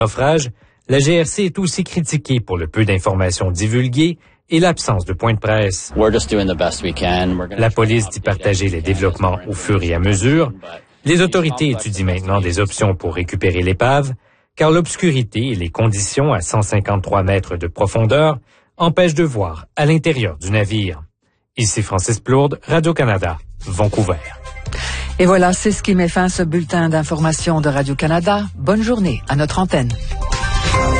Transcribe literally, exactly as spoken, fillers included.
naufrage, la G R C est aussi critiquée pour le peu d'informations divulguées et l'absence de point de presse. La police dit partager les développements au fur et à mesure. Les autorités étudient maintenant des options pour récupérer l'épave, car l'obscurité et les conditions à cent cinquante-trois mètres de profondeur empêchent de voir à l'intérieur du navire. Ici Francis Plourde, Radio-Canada, Vancouver. Et voilà, c'est ce qui met fin à ce bulletin d'information de Radio-Canada. Bonne journée à notre antenne.